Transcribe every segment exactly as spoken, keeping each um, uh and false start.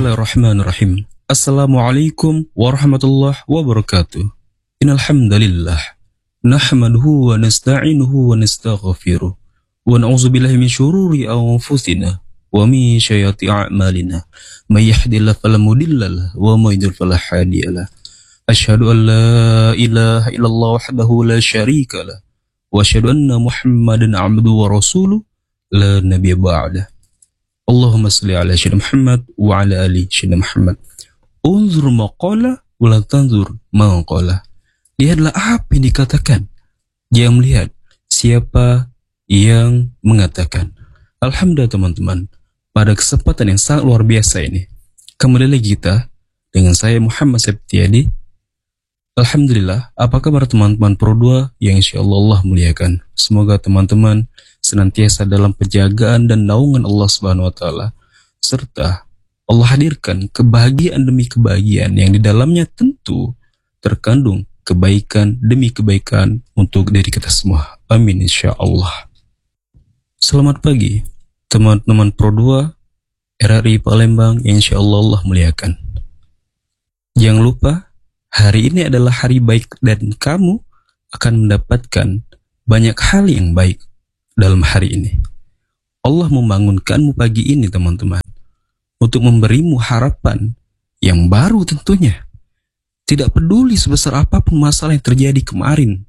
Bismillahirrahmanirrahim. Assalamualaikum warahmatullahi wabarakatuh. Innal hamdalillah nahmaduhu wa nasta'inuhu wa nastaghfiruh wa na'udzu billahi min syururi anfusina wa min sayyiati a'malina. May yahdihillahu fala mudilla lahu wa may yudlil fala hadiya lahu. Asyhadu an la ilaha illallah wahdahu la syarika lahu wa asyhadu anna Muhammadan 'abduhu wa rasuluh la nabiyya ba'dah. Allahumma salli ala sayyidina Muhammad wa ala ali sayyidina Muhammad. Unzur maqala wa la tanzur maqala. Lihatlah apa yang dikatakan, jangan melihat siapa yang mengatakan. Alhamdulillah teman-teman, pada kesempatan yang sangat luar biasa ini, kembali lagi kita dengan saya Muhammad Septiadi. Alhamdulillah, apa kabar teman-teman Pro dua yang insyaallah Allah muliakan. Semoga teman-teman senantiasa dalam penjagaan dan naungan Allah Subhanahu wa taala, serta Allah hadirkan kebahagiaan demi kebahagiaan yang di dalamnya tentu terkandung kebaikan demi kebaikan untuk diri kita semua. Amin insyaallah. Selamat pagi teman-teman Pro dua R R I Palembang yang insyaallah Allah muliakan. Jangan lupa, hari ini adalah hari baik dan kamu akan mendapatkan banyak hal yang baik dalam hari ini. Allah membangunkanmu pagi ini teman-teman untuk memberimu harapan yang baru tentunya. Tidak peduli sebesar apapun masalah yang terjadi kemarin.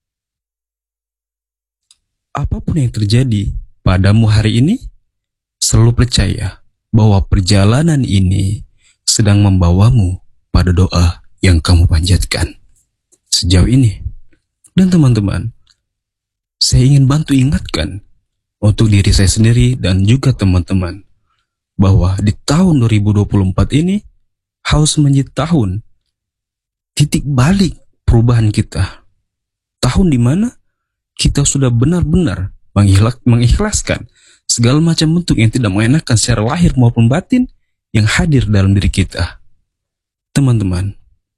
Apapun yang terjadi padamu hari ini, selalu percaya bahwa perjalanan ini sedang membawamu pada doa yang kamu panjatkan sejauh ini. Dan teman-teman, saya ingin bantu ingatkan untuk diri saya sendiri dan juga teman-teman bahwa di tahun dua ribu dua puluh empat ini harus menjadi tahun titik balik perubahan kita. Tahun di mana kita sudah benar-benar mengikhlaskan segala macam bentuk yang tidak mengenakan secara lahir maupun batin yang hadir dalam diri kita. Teman-teman,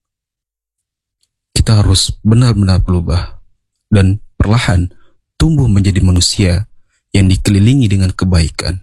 kita harus benar-benar berubah dan perlahan tumbuh menjadi manusia yang dikelilingi dengan kebaikan.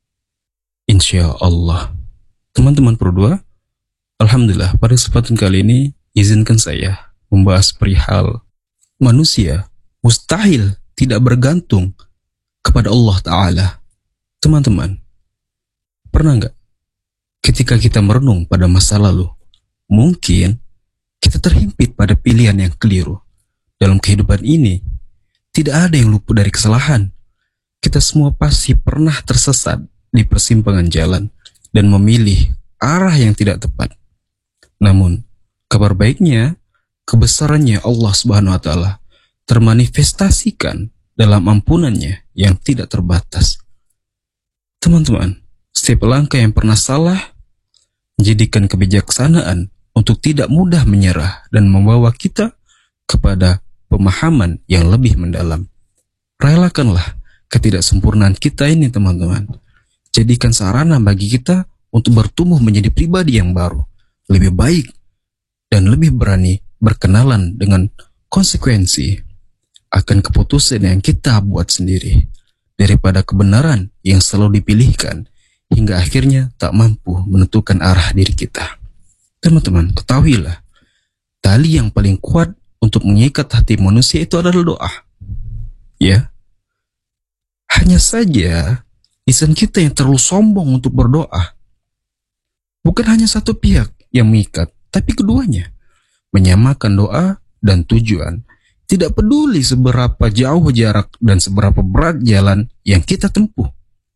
Insya Allah. Teman-teman Pro dua, alhamdulillah pada kesempatan kali ini izinkan saya membahas perihal manusia mustahil tidak bergantung kepada Allah Ta'ala. Teman-teman, pernah nggak ketika kita merenung pada masa lalu, mungkin kita terhimpit pada pilihan yang keliru. Dalam kehidupan ini tidak ada yang luput dari kesalahan. Kita semua pasti pernah tersesat di persimpangan jalan dan memilih arah yang tidak tepat. Namun, kabar baiknya, kebesarannya Allah Subhanahu wa taala termanifestasikan dalam ampunannya yang tidak terbatas. Teman-teman, setiap langkah yang pernah salah, jadikan kebijaksanaan untuk tidak mudah menyerah dan membawa kita kepada pemahaman yang lebih mendalam. Relakanlah ketidaksempurnaan kita ini teman-teman. Jadikan sarana bagi kita untuk bertumbuh menjadi pribadi yang baru, lebih baik, dan lebih berani berkenalan dengan konsekuensi akan keputusan yang kita buat sendiri, daripada kebenaran yang selalu dipilihkan hingga akhirnya tak mampu menentukan arah diri kita. Teman-teman, ketahuilah, tali yang paling kuat untuk mengikat hati manusia itu adalah doa. Ya, hanya saja lisan kita yang terlalu sombong untuk berdoa. Bukan hanya satu pihak yang mengikat, tapi keduanya menyamakan doa dan tujuan. Tidak peduli seberapa jauh jarak dan seberapa berat jalan yang kita tempuh.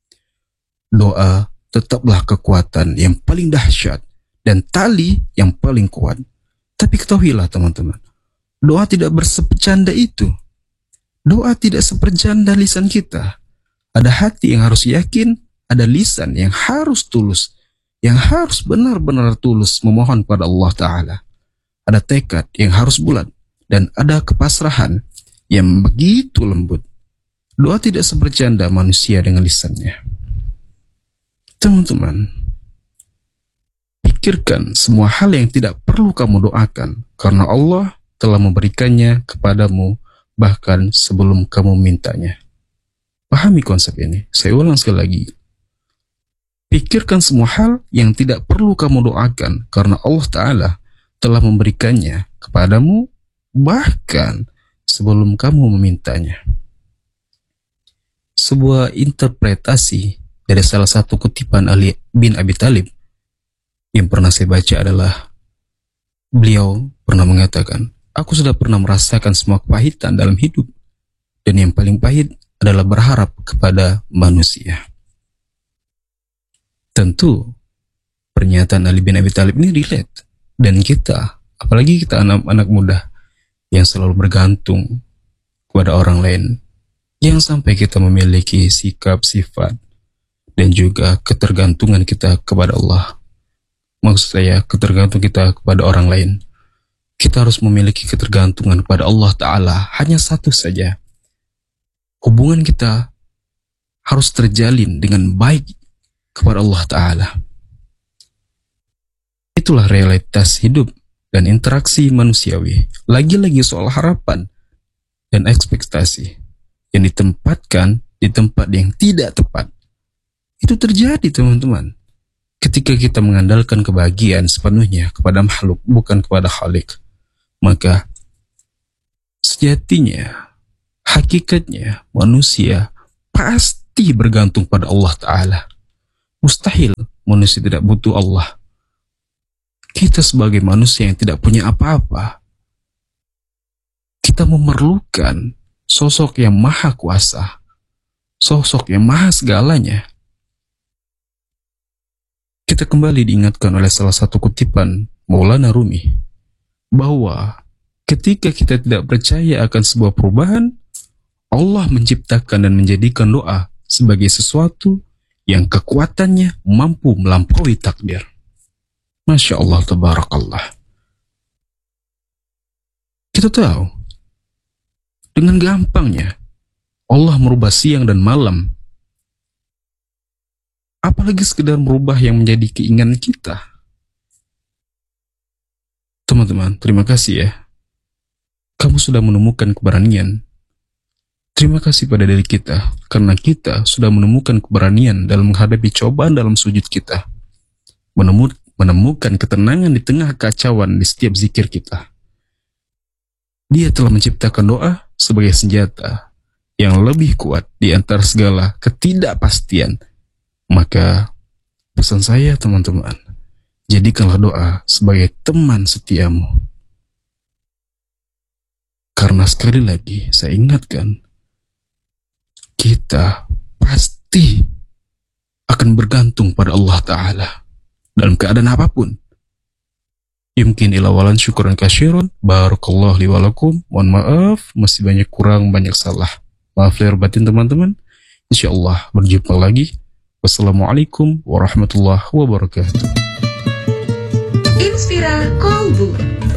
Doa tetaplah kekuatan yang paling dahsyat dan tali yang paling kuat. Tapi ketahuilah teman-teman, doa tidak bersepecanda itu. Doa tidak seperjanda lisan kita. Ada hati yang harus yakin, ada lisan yang harus tulus, yang harus benar-benar tulus memohon pada Allah Ta'ala. Ada tekad yang harus bulat, dan ada kepasrahan yang begitu lembut. Doa tidak seperjanda manusia dengan lisannya. Teman-teman, pikirkan semua hal yang tidak perlu kamu doakan, karena Allah telah memberikannya kepadamu bahkan sebelum kamu mintanya. Pahami konsep ini. Saya ulang sekali lagi. Pikirkan semua hal yang tidak perlu kamu doakan karena Allah Ta'ala telah memberikannya kepadamu bahkan sebelum kamu memintanya. Sebuah interpretasi dari salah satu kutipan Ali bin Abi Thalib yang pernah saya baca adalah, beliau pernah mengatakan, aku sudah pernah merasakan semua kepahitan dalam hidup, dan yang paling pahit adalah berharap kepada manusia. Tentu pernyataan Ali bin Abi Thalib ini relate, dan kita, apalagi kita anak-anak muda yang selalu bergantung kepada orang lain, yang sampai kita memiliki sikap, sifat, dan juga ketergantungan kita kepada Allah. Maksud saya, ketergantungan kita kepada orang lain. Kita harus memiliki ketergantungan kepada Allah Ta'ala hanya satu saja. Hubungan kita harus terjalin dengan baik kepada Allah Ta'ala. Itulah realitas hidup dan interaksi manusiawi. Lagi-lagi soal harapan dan ekspektasi yang ditempatkan di tempat yang tidak tepat. Itu terjadi, teman-teman, ketika kita mengandalkan kebahagiaan sepenuhnya kepada makhluk, bukan kepada Khalik. Maka sejatinya, hakikatnya, manusia pasti bergantung pada Allah Ta'ala. Mustahil manusia tidak butuh Allah. Kita sebagai manusia yang tidak punya apa-apa, kita memerlukan sosok yang maha kuasa, sosok yang maha segalanya. Kita kembali diingatkan oleh salah satu kutipan Maulana Rumi, bahwa ketika kita tidak percaya akan sebuah perubahan, Allah menciptakan dan menjadikan doa sebagai sesuatu yang kekuatannya mampu melampaui takdir. Masya Allah, tabarakallah. Kita tahu, dengan gampangnya Allah merubah siang dan malam. Apalagi sekedar merubah yang menjadi keinginan kita. Teman-teman, terima kasih ya. Kamu sudah menemukan keberanian. Terima kasih pada diri kita, karena kita sudah menemukan keberanian dalam menghadapi cobaan dalam sujud kita. Menemu, menemukan ketenangan di tengah kacauan di setiap zikir kita. Dia telah menciptakan doa sebagai senjata yang lebih kuat di antara segala ketidakpastian. Maka pesan saya, teman-teman, jadikanlah doa sebagai teman setiamu. Karena sekali lagi saya ingatkan, kita pasti akan bergantung pada Allah Ta'ala dalam keadaan apapun. Yumkin ila walan syukuran kasyirun. Barakallahu li walakum. Mohon maaf, masih banyak kurang, banyak salah. Maaf lahir batin, teman-teman. InsyaAllah berjumpa lagi. Wassalamualaikum warahmatullahi wabarakatuh. Inspira Kolbu.